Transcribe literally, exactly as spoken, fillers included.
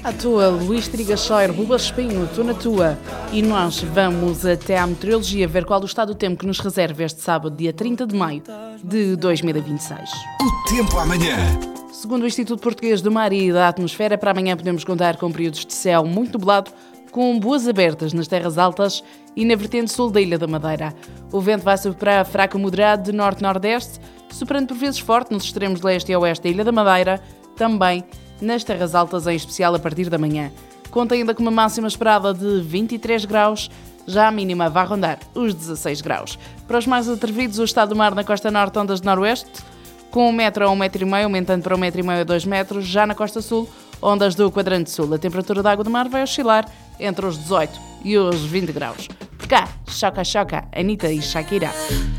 À tua, Luís Trigacheiro, Rubas Espinho, tu na tua. E nós vamos até à meteorologia ver qual o estado do tempo que nos reserva este sábado, dia trinta de maio de dois mil e vinte e seis. O tempo amanhã. Segundo o Instituto Português do Mar e da Atmosfera, para amanhã podemos contar com períodos de céu muito nublado, com boas abertas nas terras altas e na vertente sul da Ilha da Madeira. O vento vai soprar fraco moderado de norte-nordeste, soprando por vezes forte nos extremos leste e oeste da Ilha da Madeira, também nas terras altas, em especial a partir da manhã. Conta ainda com uma máxima esperada de vinte e três graus, já a mínima vai rondar os dezasseis graus. Para os mais atrevidos, o estado do mar na costa norte, ondas de noroeste, com um metro a um metro e meio, aumentando para um metro e meio a dois metros. Já na costa sul, ondas do quadrante sul. A temperatura da água do mar vai oscilar entre os dezoito e os vinte graus. Por cá, choca, choca, Anitta e Shakira.